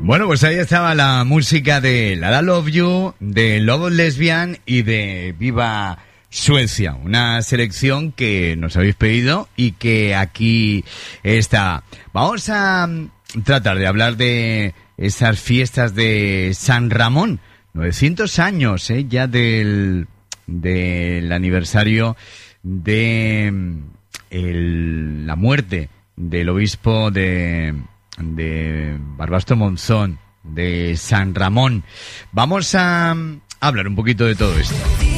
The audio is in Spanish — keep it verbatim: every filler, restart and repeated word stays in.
Bueno, pues ahí estaba la música de La La Love You, de Love Lesbian y de Viva Suecia. Una selección que nos habéis pedido y que aquí está. Vamos a tratar de hablar de esas fiestas de San Ramón. novecientos años, ¿eh? Ya del, del aniversario de el, la muerte del obispo de... de Barbastro Monzón, de San Ramón. Vamos a hablar un poquito de todo esto.